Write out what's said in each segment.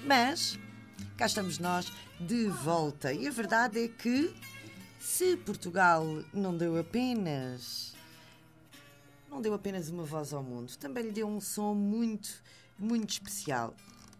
Mas cá estamos nós de volta. E a verdade é que se Portugal não deu apenas uma voz ao mundo, também lhe deu um som muito, muito especial.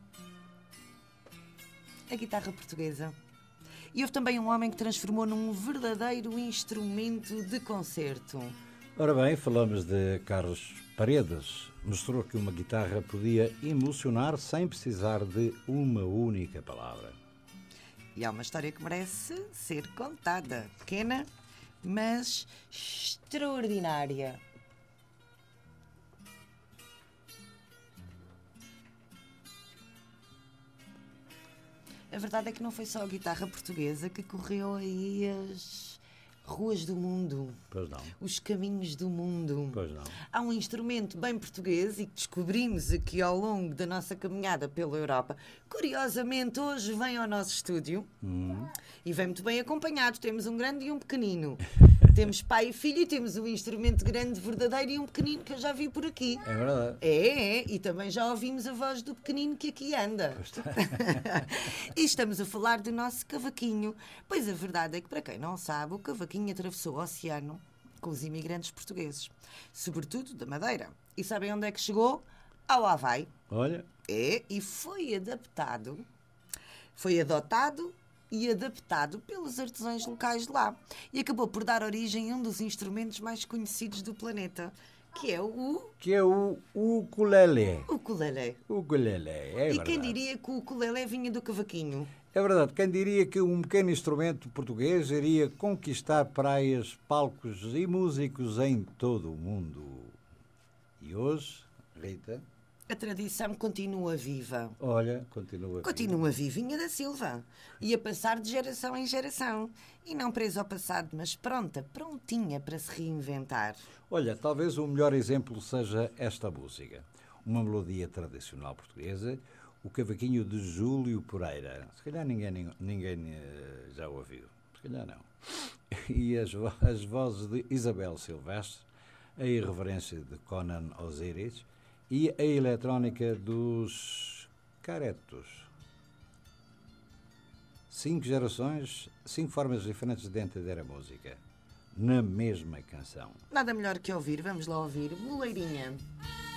A guitarra portuguesa. E houve também um homem que transformou num verdadeiro instrumento de concerto. Ora bem, falamos de Carlos Paredes. Mostrou que uma guitarra podia emocionar sem precisar de uma única palavra. E há uma história que merece ser contada. Pequena, mas extraordinária. A verdade é que não foi só a guitarra portuguesa que correu aí as ruas do mundo. Pois não. Os caminhos do mundo. Pois não. Há um instrumento bem português e que descobrimos aqui ao longo da nossa caminhada pela Europa. Curiosamente, hoje vem ao nosso estúdio e vem muito bem acompanhado. Temos um grande e um pequenino. Temos pai e filho e temos um instrumento grande, verdadeiro e um pequenino que eu já vi por aqui. É verdade. É, e também já ouvimos a voz do pequenino que aqui anda. E estamos a falar do nosso cavaquinho. Pois a verdade é que, para quem não sabe, o cavaquinho atravessou o oceano com os imigrantes portugueses, sobretudo da Madeira. E sabem onde é que chegou? Ao Havaí. Olha. É, e foi adotado e adaptado pelos artesãos locais de lá. E acabou por dar origem a um dos instrumentos mais conhecidos do planeta, que é o ukulele. ukulele. Ukulele, é E verdade. quem diria que o ukulele vinha do cavaquinho? É verdade. Quem diria que um pequeno instrumento português iria conquistar praias, palcos e músicos em todo o mundo? E hoje, Rita... A tradição continua viva. Olha, continua. Continua vivinha da Silva. E a passar de geração em geração. E não presa ao passado, mas prontinha para se reinventar. Olha, talvez o melhor exemplo seja esta música. Uma melodia tradicional portuguesa, o cavaquinho de Júlio Pereira. Se calhar ninguém já ouviu. Se calhar não. E as vozes de Isabel Silvestre, a irreverência de Conan Osiris e a eletrónica dos Caretos. 5 gerações, 5 formas diferentes de entender a música, na mesma canção. Nada melhor que ouvir. Vamos lá ouvir. Boleirinha.